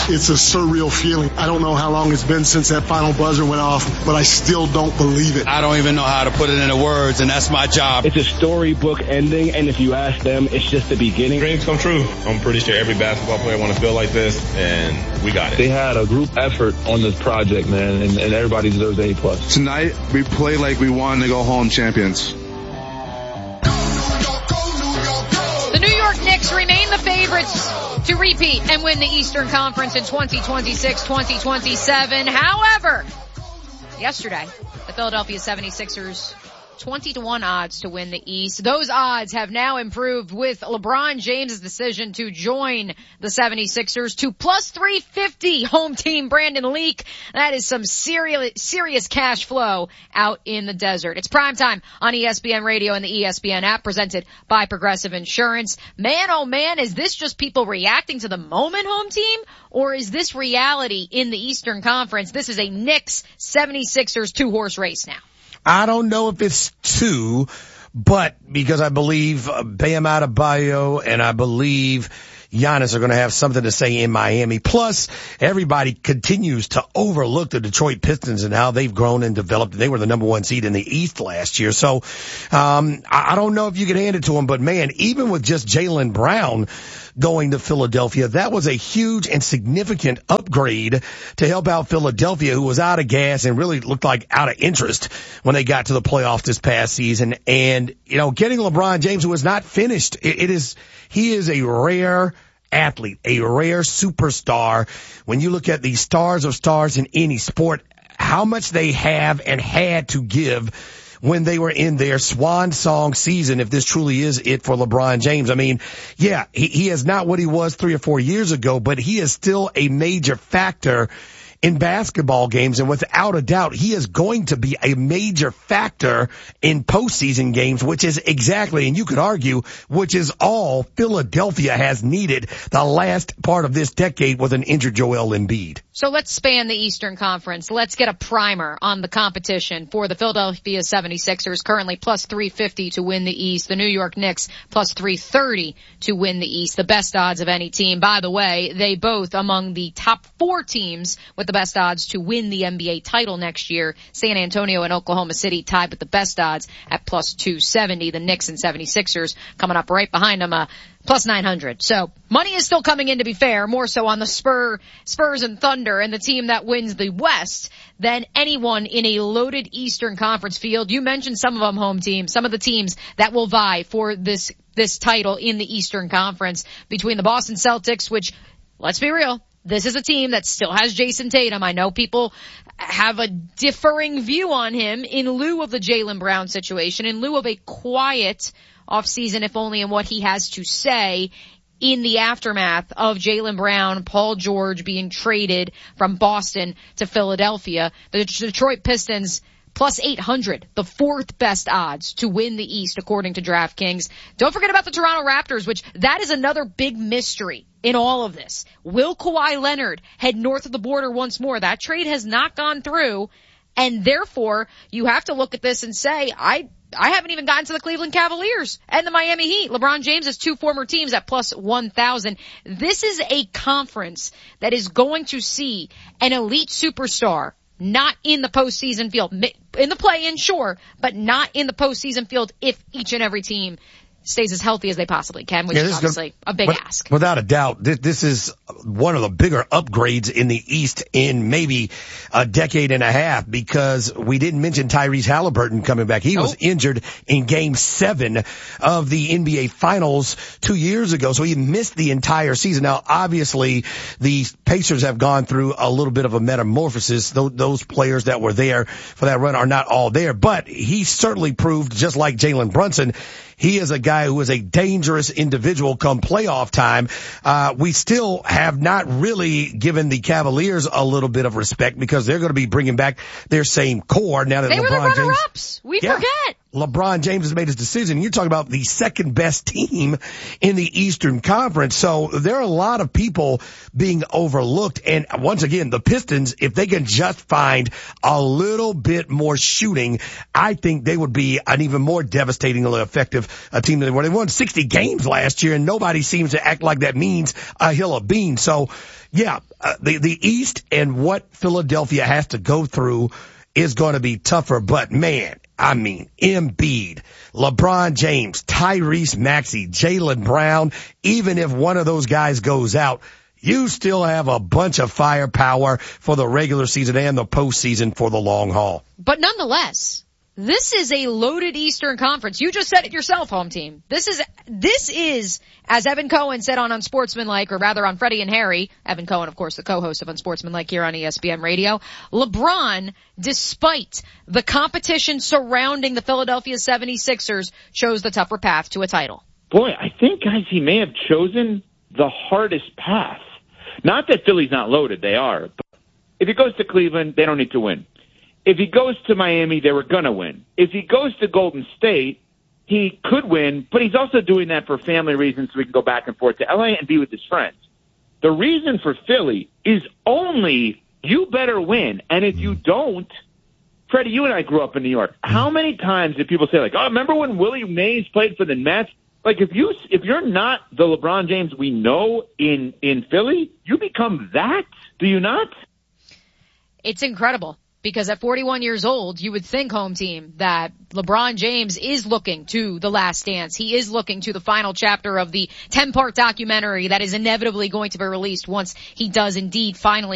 It's a surreal feeling. I don't know how long it's been since that final buzzer went off, but I still don't believe it. I don't even know how to put it into words, and that's my job. It's a storybook ending, and if you ask them, it's just the beginning. Dreams come true. I'm pretty sure every basketball player want to feel like this, and we got it. They had a group effort on this project, man, and everybody deserves A+. Tonight, we play like we wanted to go home champions. The New York Knicks remain the favorites to repeat and win the Eastern Conference in 2026-2027. However, yesterday, the Philadelphia 76ers 20-1 odds to win the East. Those odds have now improved with LeBron James' decision to join the 76ers to plus 350 home team Brandon Leak. That is some serious cash flow out in the desert. It's primetime on ESPN Radio and the ESPN app, presented by Progressive Insurance. Man, oh man, is this just people reacting to the moment, home team? Or is this reality in the Eastern Conference? This is a Knicks 76ers two-horse race now. I don't know if it's two, but because I believe Bam Adebayo and I believe Giannis are going to have something to say in Miami. Plus, everybody continues to overlook the Detroit Pistons and how they've grown and developed. They were the number one seed in the East last year. So, I don't know if you can hand it to them, but man, even with just Jaylen Brown going to Philadelphia, that was a huge and significant upgrade to help out Philadelphia, who was out of gas and really looked like out of interest when they got to the playoffs this past season. And, you know, getting LeBron James, who is not finished, he is a rare athlete, a rare superstar. When you look at the stars of stars in any sport, how much they have and had to give when they were in their swan song season, if this truly is it for LeBron James. I mean, yeah, he is not what he was 3 or 4 years ago, but he is still a major factor in basketball games, and without a doubt, he is going to be a major factor in postseason games, which is exactly, and you could argue, which is all Philadelphia has needed the last part of this decade with an injured Joel Embiid. So let's span the Eastern Conference. Let's get a primer on the competition for the Philadelphia 76ers, currently plus 350 to win the East. The New York Knicks plus 330 to win the East. The best odds of any team. By the way, they both among the top 4 teams with the best odds to win the NBA title next year. San Antonio and Oklahoma City tied with the best odds at plus 270. The Knicks and 76ers coming up right behind them, plus 900. So money is still coming in, to be fair, more so on the Spurs and Thunder and the team that wins the West than anyone in a loaded Eastern Conference field. You mentioned some of them, home team, some of the teams that will vie for this title in the Eastern Conference, between the Boston Celtics, which, let's be real, this is a team that still has Jason Tatum. I know people have a differing view on him in lieu of the Jaylen Brown situation, in lieu of a quiet offseason, if only in what he has to say in the aftermath of Jaylen Brown, Paul George being traded from Boston to Philadelphia. The Detroit Pistons plus 800, the 4th best odds to win the East according to DraftKings. Don't forget about the Toronto Raptors, which that is another big mystery in all of this. Will Kawhi Leonard head north of the border once more? That trade has not gone through, and therefore you have to look at this and say, I haven't even gotten to the Cleveland Cavaliers and the Miami Heat. LeBron James has 2 former teams at plus 1,000. This is a conference that is going to see an elite superstar not in the postseason field. In the play-in, sure, but not in the postseason field if each and every team stays as healthy as they possibly can, which is obviously a big ask. Without a doubt, this is one of the bigger upgrades in the East in maybe a decade and a half, because we didn't mention Tyrese Halliburton coming back. He was injured in Game 7 of the NBA Finals 2 years ago, so he missed the entire season. Now, obviously, the Pacers have gone through a little bit of a metamorphosis. Those players that were there for that run are not all there, but he certainly proved, just like Jalen Brunson, he is a guy who is a dangerous individual come playoff time. We still have not really given the Cavaliers a little bit of respect, because they're going to be bringing back their same core now that they LeBron were the James. runner-ups. We forget. LeBron James has made his decision. You're talking about the second best team in the Eastern Conference. So there are a lot of people being overlooked. And once again, the Pistons, if they can just find a little bit more shooting, I think they would be an even more devastatingly effective team than they were. They won 60 games last year, and nobody seems to act like that means a hill of beans. So, yeah, the East and what Philadelphia has to go through is going to be tougher. But, man, I mean, Embiid, LeBron James, Tyrese Maxey, Jaylen Brown, even if one of those guys goes out, you still have a bunch of firepower for the regular season and the postseason for the long haul. But nonetheless, this is a loaded Eastern Conference. You just said it yourself, home team. This is, as Evan Cohen said on Unsportsmanlike, or rather on Freddie and Harry, Evan Cohen, of course, the co-host of Unsportsmanlike here on ESPN Radio, LeBron, despite the competition surrounding the Philadelphia 76ers, chose the tougher path to a title. Boy, I think, guys, he may have chosen the hardest path. Not that Philly's not loaded, they are. But if he goes to Cleveland, they don't need to win. If he goes to Miami, they were going to win. If he goes to Golden State, he could win, but he's also doing that for family reasons so he can go back and forth to LA and be with his friends. The reason for Philly is only you better win. And if you don't, Freddie, you and I grew up in New York. How many times did people say, like, oh, remember when Willie Mays played for the Mets? Like, if you're not the LeBron James we know in Philly, you become that, do you not? It's incredible. Because at 41 years old, you would think, home team, that LeBron James is looking to the last dance. He is looking to the final chapter of the 10-part documentary that is inevitably going to be released once he does indeed finally